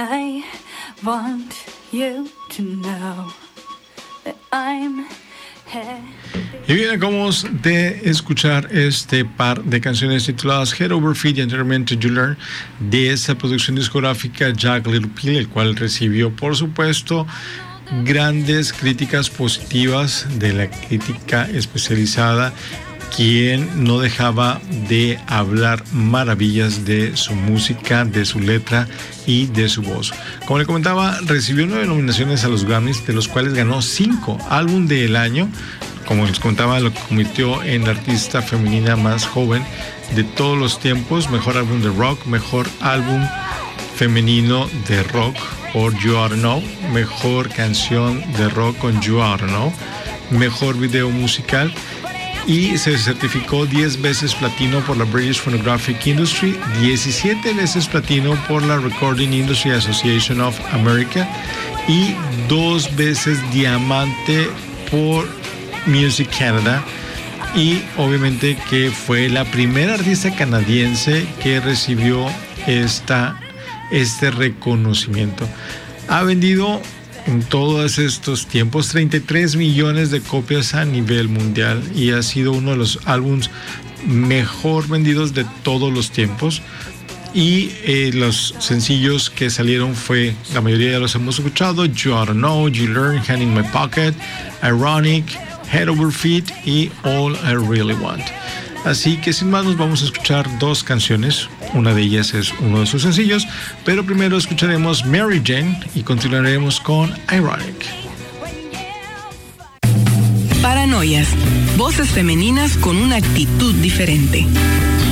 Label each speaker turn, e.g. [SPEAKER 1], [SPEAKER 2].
[SPEAKER 1] I want you to know that I'm
[SPEAKER 2] Y bien, acabamos de escuchar este par de canciones tituladas Head Over Feet y anteriormente You Learn de esta producción discográfica Jagged Little Pill, el cual recibió, por supuesto, grandes críticas positivas de la crítica especializada, quien no dejaba de hablar maravillas de su música, de su letra y de su voz. Como le comentaba, recibió 9 nominaciones a los Grammys, de los cuales ganó 5. Álbum del año, como les comentaba, lo convirtió en la artista femenina más joven de todos los tiempos. Mejor álbum de rock, mejor álbum femenino de rock por You Oughta Know, mejor canción de rock con You Oughta Know, mejor video musical, y se certificó 10 veces platino por la British Phonographic Industry, 17 veces platino por la Recording Industry Association of America y 2 veces diamante por Music Canada, y obviamente que fue la primera artista canadiense que recibió este reconocimiento. Ha vendido en todos estos tiempos 33 millones de copias a nivel mundial y ha sido uno de los álbumes mejor vendidos de todos los tiempos. Y los sencillos que salieron fue, la mayoría ya los hemos escuchado: You Oughta Know, You Learn, Hand in My Pocket, Ironic, Head Over Feet y All I Really Want. Así que sin más, nos vamos a escuchar 2 canciones. Una de ellas es uno de sus sencillos, pero primero escucharemos Mary Jane y continuaremos con Ironic.
[SPEAKER 3] Paranoias, voces femeninas con una actitud diferente.